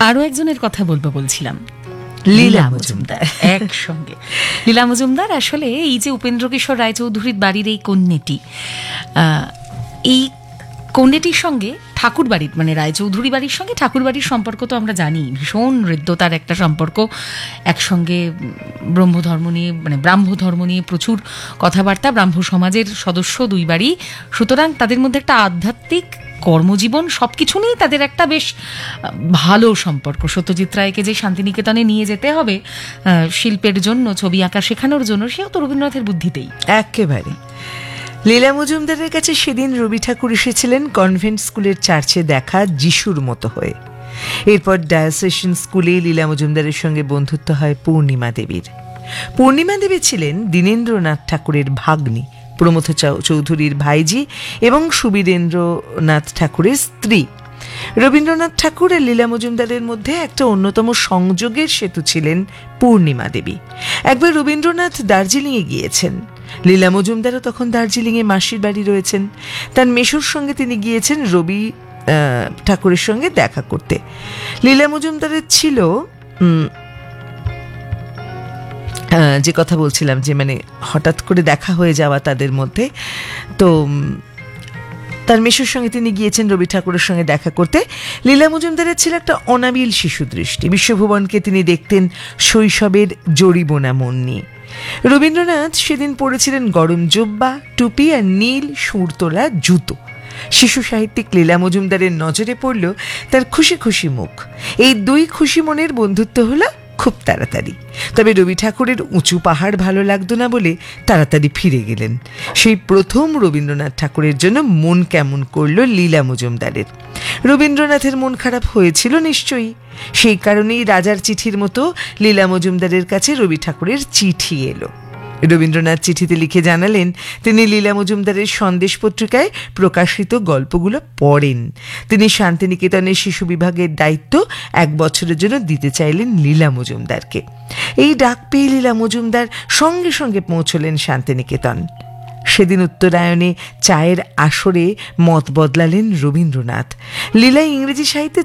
আরো একজনের কথা বলছিলাম, লীলা মজুমদার। একসঙ্গে লীলা মজুমদার। আসলে এই যে উপেন্দ্র কিশোর রায়চৌধুরীর বাড়ির এই কন্যাটি, এই কন্যাটির সঙ্গে ঠাকুর বাড়ির মানে রায়চৌধুরী বাড়ির সঙ্গে ঠাকুর বাড়ির সম্পর্ক তো আমরা জানি, ভীষণ হৃদ্যতার একটা সম্পর্ক। একসঙ্গে ব্রাহ্ম ধর্ম নিয়ে প্রচুর কথাবার্তা, ব্রাহ্ম সমাজের সদস্য দুই বাড়ি, সুতরাং তাদের মধ্যে একটা আধ্যাত্মিক কর্মজীবন সবকিছু নিয়েই তাদের একটা বেশ ভালো সম্পর্ক। সত্যজিৎ রায়কে যে শান্তিনিকেতনে নিয়ে যেতে হবে শিল্পের জন্য, ছবি আঁকা শেখানোর জন্য, সেও তো রবীন্দ্রনাথের বুদ্ধিতেই। একেবারে লীলা মজুমদারের কাছে সেদিন রবি ঠাকুর এসেছিলেন কনভেন্ট স্কুলের চার্চে দেখা যিশুর মতো হয়ে। এরপর ডায়োসেশন স্কুলে লীলা মজুমদারের সঙ্গে বন্ধুত্ব হয় পূর্ণিমা দেবীর। পূর্ণিমা দেবী ছিলেন দীনেন্দ্রনাথ ঠাকুরের ভাগ্নী, প্রমথ চৌধুরীর ভাইজি এবং সুবীরেন্দ্রনাথ ঠাকুরের স্ত্রী। রবীন্দ্রনাথ ঠাকুর আর লীলা মজুমদারের মধ্যে একটা অন্যতম সংযোগের সেতু ছিলেন পূর্ণিমা দেবী। একবার রবীন্দ্রনাথ দার্জিলিংয়ে গিয়েছেন, লীলা মজুমদারও তখন দার্জিলিংয়ে মাসির বাড়ি রয়েছেন। তার মেসোর সঙ্গে তিনি গিয়েছেন রবি ঠাকুরের সঙ্গে দেখা করতে। লীলা মজুমদারের ছিল যে কথা বলছিলাম, যে মানে হঠাৎ করে দেখা হয়ে যাওয়া তাদের মধ্যে। তো তার মেসোর সঙ্গে তিনি গিয়েছেন রবি ঠাকুরের সঙ্গে দেখা করতে। লীলা মজুমদারের ছিল একটা অনাবিল শিশু দৃষ্টি। বিশ্বভুবনকে তিনি দেখতেন শৈশবের জরিবোনা মন নিয়ে। রবীন্দ্রনাথ সেদিন পরেছিলেন গরম জোব্বা, টুপি আর নীল সুরতোলা জুতো। শিশু সাহিত্যিক লীলা মজুমদারের নজরে পড়ল তার খুশি খুশি মুখ। এই দুই খুশি মনের বন্ধুত্ব হলো খুব তাড়াতাড়ি। তবে রবি ঠাকুরের উঁচু পাহাড় ভালো লাগতো না বলে তাড়াতাড়ি ফিরে গেলেন। সেই প্রথম রবীন্দ্রনাথ ঠাকুরের জন্য মন কেমন করলো লীলা মজুমদারের। রবীন্দ্রনাথের মন খারাপ হয়েছিল নিশ্চয়ই। সেই কারণেই রাজার চিঠির মতো লীলা মজুমদারের কাছে রবি ঠাকুরের চিঠি এলো। রবীন্দ্রনাথ চিঠিতে লিখে জানালেন তিনি লীলা মজুমদারের সন্দেশ পত্রিকায় প্রকাশিত গল্পগুলো পড়েন। তিনি শান্তিনিকেতনের শিশু বিভাগের দায়িত্ব 1 বছরের জন্য দিতে চাইলেন লীলা মজুমদারকে। এই ডাক পেয়ে লীলা মজুমদার সঙ্গে সঙ্গে পৌঁছলেন শান্তিনিকেতন। সেদিন উত্তরায়ণে চায়ের আসরে মত বদলালেন রবীন্দ্রনাথ। লীলা ইংরেজি সাহিত্যে